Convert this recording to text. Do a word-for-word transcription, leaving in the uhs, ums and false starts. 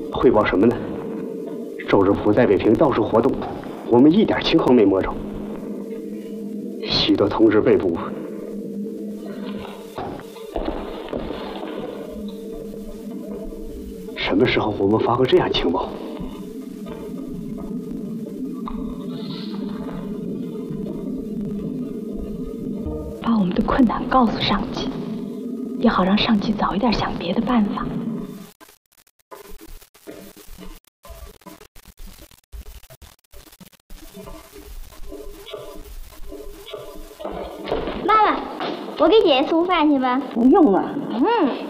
汇报什么呢？周日普在北平到处活动，我们一点情况没摸着。许多同志被捕。什么时候我们发过这样情报？ 把我们的困难告诉上级，也好让上级早一点想别的办法。 妈妈，我给姐姐送饭去吧。 不用了。 嗯。